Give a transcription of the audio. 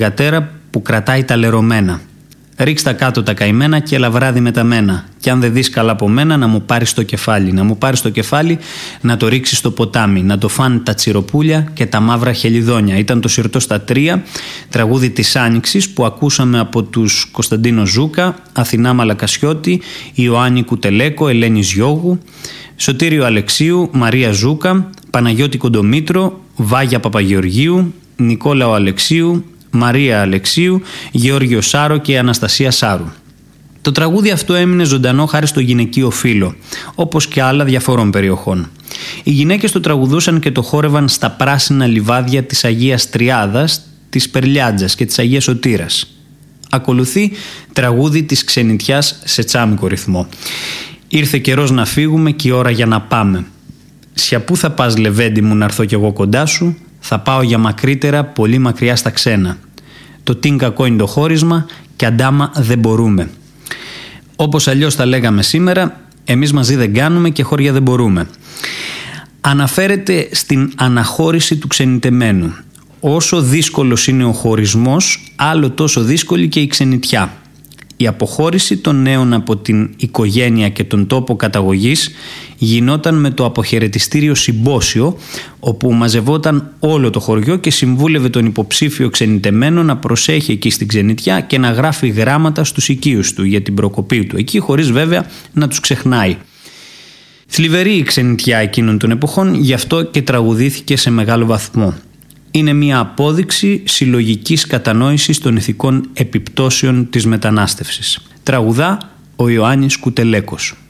Γατέρα που κρατάει τα λερωμένα. Ρίξ τα κάτω τα καημένα και έλα βράδυ με τα μένα. Κι αν δεν δεις καλά από μένα, να μου πάρεις το κεφάλι. Να μου πάρεις το κεφάλι, να το ρίξεις στο ποτάμι. Να το φάνε τα τσιροπούλια και τα μαύρα χελιδόνια. Ήταν το Συρτό στα Τρία, τραγούδι της Άνοιξης που ακούσαμε από τους Κωνσταντίνο Ζούκα, Αθηνά Μαλακασιώτη, Ιωάννη Κουτελέκο, Ελένη Γιώγου, Σωτήριο Αλεξίου, Μαρία Ζούκα, Παναγιώτη Κοντομήτρο, Βάγια Παπαγεωργίου, Νικόλαο Αλεξίου, Μαρία Αλεξίου, Γεώργιο Σάρο και Αναστασία Σάρου. Το τραγούδι αυτό έμεινε ζωντανό χάρη στο γυναικείο φύλο, όπως και άλλα διαφόρων περιοχών. Οι γυναίκες το τραγουδούσαν και το χόρευαν στα πράσινα λιβάδια της Αγίας Τριάδας, της Περλιάτζας και της Αγίας Σωτήρας. Ακολουθεί τραγούδι της ξενιτιάς σε τσάμικο ρυθμό. Ήρθε καιρός να φύγουμε και η ώρα για να πάμε. Σια πού θα πας λεβέντη μου να έρθω κι εγώ κοντά σου, θα πάω για μακρύτερα, πολύ μακριά στα ξένα. Το τιν κακό είναι το χώρισμα και αντάμα δεν μπορούμε. Όπως αλλιώς τα λέγαμε σήμερα, εμείς μαζί δεν κάνουμε και χώρια δεν μπορούμε. Αναφέρεται στην αναχώρηση του ξενιτεμένου. Όσο δύσκολος είναι ο χωρισμός, άλλο τόσο δύσκολη και η ξενιτιά. Η αποχώρηση των νέων από την οικογένεια και τον τόπο καταγωγής γινόταν με το αποχαιρετιστήριο συμπόσιο, όπου μαζευόταν όλο το χωριό και συμβούλευε τον υποψήφιο ξενιτεμένο να προσέχει εκεί στην ξενιτιά και να γράφει γράμματα στους οικείους του για την προκοπή του εκεί, χωρίς βέβαια να τους ξεχνάει. Θλιβερή η ξενιτιά εκείνων των εποχών, γι' αυτό και τραγουδήθηκε σε μεγάλο βαθμό. Είναι μια απόδειξη συλλογικής κατανόησης των ηθικών επιπτώσεων της μετανάστευσης. Τραγουδά ο Ιωάννης Κουτελέκος.